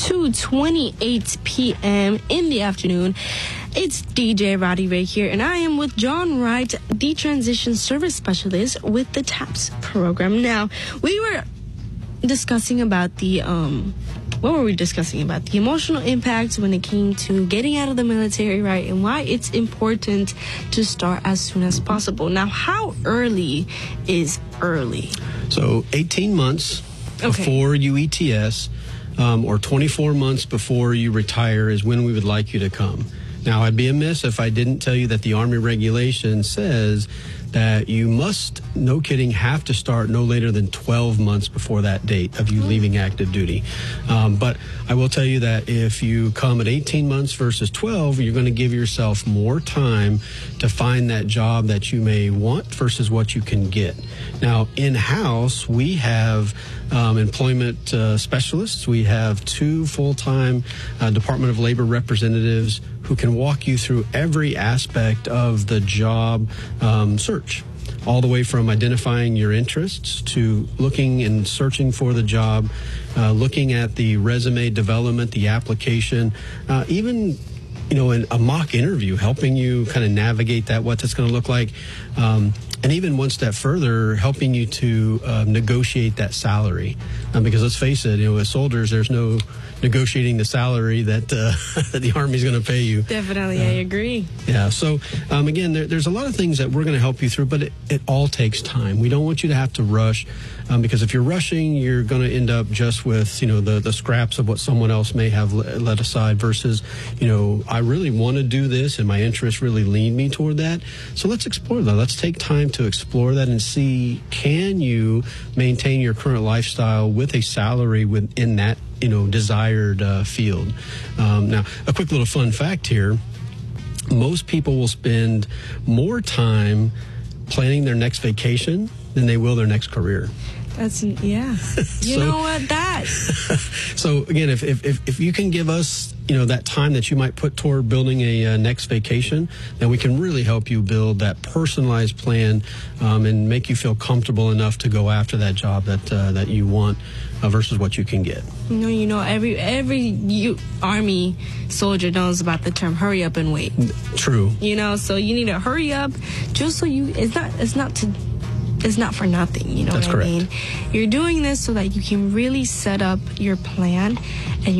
2:28 p.m. in the afternoon. It's DJ Roddy Ray here, and I am with John Wright, the Transition Service Specialist with the TAPS program. Now, we were discussing about what were we discussing about? The emotional impacts when it came to getting out of the military, right? And why it's important to start as soon as possible. Now, how early is early? So 18 months before you ETS, or 24 months before you retire is when we would like you to come. Now, I'd be amiss if I didn't tell you that the Army regulation says that you must, no kidding, have to start no later than 12 months before that date of you leaving active duty. But I will tell you that if you come at 18 months versus 12, you're going to give yourself more time to find that job that you may want versus what you can get. Now, in-house, we have employment specialists. We have 2 full-time Department of Labor representatives who can walk you through every aspect of the job search, all the way from identifying your interests to looking and searching for the job, looking at the resume development, the application, even in a mock interview, helping you kind of navigate that, what that's going to look like. And even one step further, helping you to negotiate that salary. Because let's face it, as soldiers, there's no negotiating the salary that the Army's going to pay you. Definitely, I agree. Yeah, so again, there's a lot of things that we're going to help you through, but it all takes time. We don't want you to have to rush, because if you're rushing, you're going to end up just with, the scraps of what someone else may have let aside versus, I really want to do this and my interests really lead me toward that. So let's explore that. Let's take time to explore that and see, can you maintain your current lifestyle with a salary within that desired field. Now, a quick little fun fact here. Most people will spend more time planning their next vacation than they will their next career. That's, yeah. You know what? So, again, if you can give us, that time that you might put toward building a next vacation, then we can really help you build that personalized plan and make you feel comfortable enough to go after that job that you want versus what you can get. Every Army soldier knows about the term hurry up and wait. True. So you need to hurry up just so it's not for nothing, That's what I correct. mean? You're doing this so that you can really set up your plan and